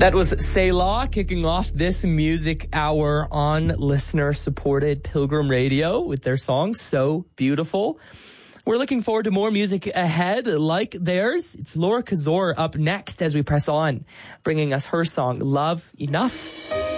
That was Selah kicking off this music hour on listener-supported Pilgrim Radio with their song, So Beautiful. We're looking forward to more music ahead like theirs. It's Laura Kazor up next as we press on, bringing us her song, Love Enough.